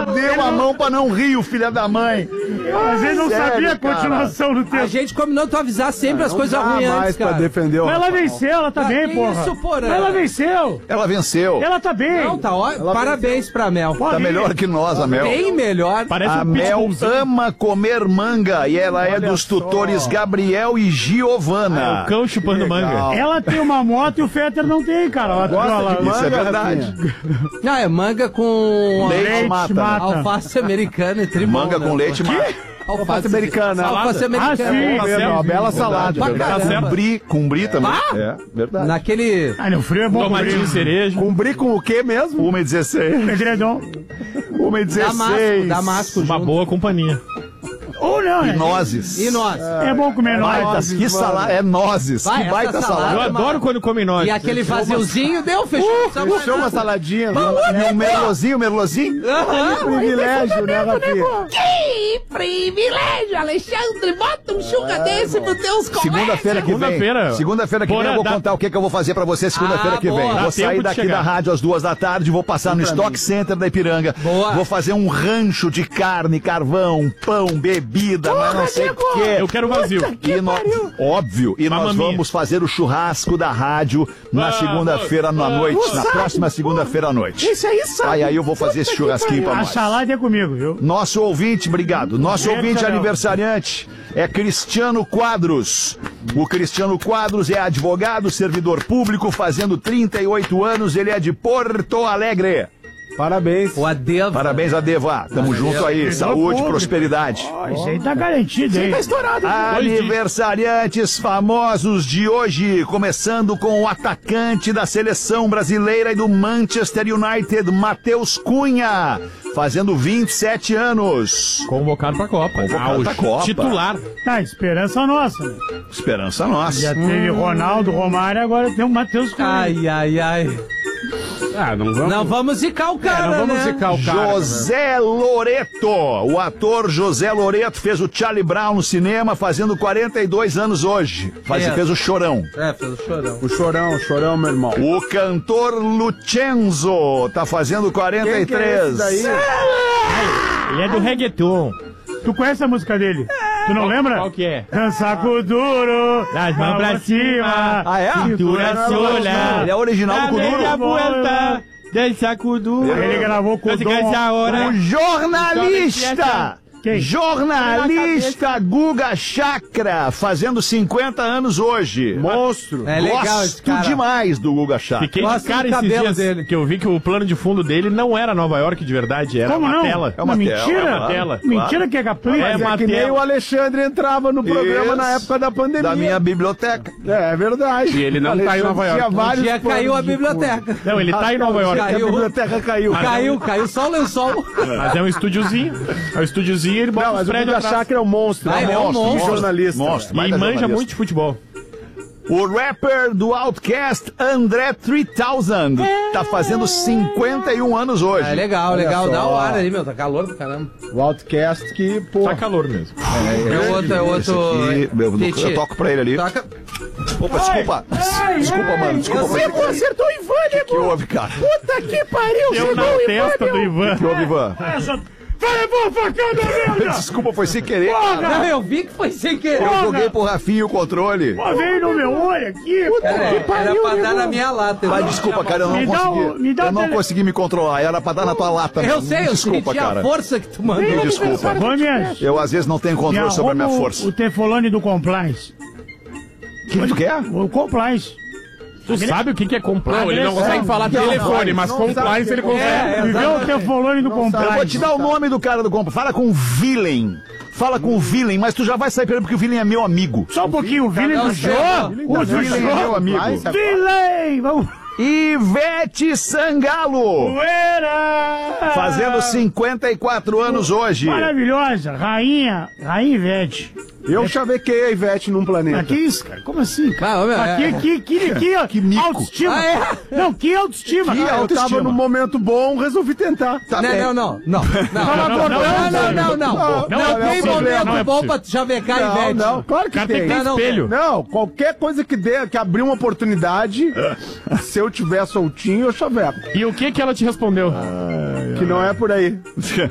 Mordeu a mão pra não rir, o filho da mãe. Mas ele não sabia a continuação do texto. A gente combinou tu avisar sempre as coisas ruins antes, cara. Defender Mas ela venceu, ela tá bem, porra. Isso, porra. Mas ela venceu. Ela venceu. Ela tá bem. Não, tá ótimo. Parabéns pra Mel. Tá melhor que nós, a Mel. Bem melhor. Parece A um Mel pitbullzinho. ama comer manga e ela é dos tutores Gabriel e Giovana. O cão chupando manga. Ela tem uma moto e o Fetter não tem, cara. Ela Gosta de isso, é verdade. Ah, é manga com Leite mata. alface americana e trimão. Manga com leite mata. Alface americana. Alface americana. sim, Tá certo. Uma bela salada. Pra caramba. Com brie também. Ah? É, verdade. Naquele... Ah, no frio é bom Tomatinho comer. de cereja. Com brie com o quê mesmo? 1,16. Edredom. 1,16. Damasco Uma junto. boa companhia. Ou não, né? Nozes. E nós? É bom comer nozes. Que salada. É nozes. Vai, Que baita essa salada. Eu adoro quando come nós. E aquele vaziozinho deu, fechou. Fechou uma saladinha. E um merlozinho. Privilégio, né, Rafinha? Que privilégio, Alexandre. Bota um chuca desse pro teus colegas. Segunda-feira que vem. Segunda-feira que vem eu vou contar o que eu vou fazer pra você segunda-feira que vem. boa. Vou sair daqui da rádio às 2 da tarde, vou passar no Stock Center da Ipiranga. Boa. Vou fazer um rancho de carne, carvão, pão, bebida, mas não sei o quê. Eu quero vazio. Óbvio. E nós Mamma mia. vamos fazer o churrasco da rádio na segunda-feira à noite. Na próxima segunda-feira à noite. Isso aí, sabe? Aí eu vou fazer esse churrasquinho pra A nós. salada é comigo, viu? Nosso ouvinte, obrigado. Nosso ouvinte aniversariante é Cristiano Quadros. O Cristiano Quadros é advogado, servidor público, fazendo 38 anos. Ele é de Porto Alegre. Parabéns. O Adeva. Parabéns, Adeva. Tamo junto aí. Saúde, prosperidade. Isso aí tá garantido, hein? Aniversariantes famosos de hoje, começando com o atacante da seleção brasileira e do Manchester United, Matheus Cunha, fazendo 27 anos. Convocado pra Copa. Convocado pra Copa. Titular. Tá, esperança nossa, né? Esperança nossa. Já teve Ronaldo, Romário, agora tem o Matheus Cunha. Ai. Ah, não vamos. Não vamos zicar o cara, não vamos né? zicar o cara. José Loreto, o ator José Loreto fez o Charlie Brown no cinema, fazendo 42 anos hoje. Fez o Chorão. Fez o chorão. O chorão, meu irmão. O cantor Lucenzo tá fazendo 43. Quem que é esse daí? Ele é do reggaeton. Tu conhece a música dele? Tu não lembra? Qual que é? Saco duro, Das mãos pra cima. Ah, é? Cintura sola. Ele é original do Kuduro. A vuelta. Dança com duro. Ele gravou com o Dom. O jornalista! Quem? Jornalista Guga Chakra, fazendo 50 anos hoje. Monstro. É legal Gosto esse cara. demais do Guga Chakra. Fiquei de Gosto cara do esses cabelo dias dele. que eu vi que o plano de fundo dele não era Nova York de verdade, era Como uma não? tela. É uma mentira. tela, é uma tela. Mentira que é capricho. É, É que nem Mateu. o Alexandre entrava no programa Isso. na época da pandemia. Da minha biblioteca. É verdade. E ele não tá em Nova York. Tinha Um vários dia caiu a planos de biblioteca. Não, ele tá em Nova York. fundo. A biblioteca caiu. Caiu só o lençol. Mas é um estúdiozinho. É um estúdiozinho e ele bota Não, os mas o prédios Guga atrás. Chakra é um monstro. Ah, ele é um monstro. Jornalista. Monstro. E Baita manja jornalista. muito de futebol. O rapper do Outcast, André 3000, tá fazendo 51 anos hoje. É legal, Olha legal. só. Dá o ar aí, meu. Tá calor pra caramba. O Outcast que, pô. Tá calor mesmo. É outro. Esse aqui, eu toco pra ele ali. Toca. Opa, desculpa. Desculpa, mano. Desculpa. Você acertou o Ivan, né, O que houve, cara? Puta que pariu, Deu na testa do Ivan. O que houve, Ivan? Vai levar a facada, merda! Desculpa, foi sem querer. cara. Não, eu vi que foi sem querer. Eu joguei pro Rafinha o controle. Pô, veio no meu olho aqui. Era pra dar na minha lata. Mas desculpa, cara, eu não Me dá consegui. o Eu não tele- consegui me controlar. Era pra dar na tua lata. Eu mesmo. sei, eu Desculpa, senti a cara. força que tu mandou. Desculpa. Ô, minha, Eu às vezes não tenho me controle sobre a minha arruma força. o Tefolone do Compliance. O que tu quer? O Compliance. Tu sabe o que é compliance? Não, ele não consegue falar telefone, mas compliance ele consegue. Me vê o Tefolone do Eu vou te Compliance. dar o nome do cara do compra. Fala com o Villain. Fala com o Villain, mas tu já vai sair pelo porque o Villain é meu amigo. Só um pouquinho, o Villain do Jô. O O Villain é meu amigo. Villain! Vamos. Ivete Sangalo, Poeira! fazendo 54 anos hoje. Maravilhosa, rainha Ivete. Eu chavequei a Ivete num planeta. Mas que isso, cara? Como assim, cara? Ah, meu, Que mico. autoestima. Ah, é? Não, que autoestima, Que cara. Eu tava num momento bom, resolvi tentar. Tá bem. Não, Não, tem momento bom pra chavecar a Ivete. Não, claro que Cara, tem que ter tem. Não, espelho. Não, qualquer coisa que dê, que abrir uma oportunidade, se eu tiver soltinho, eu chaveco. E o que ela te respondeu? Que não é por aí.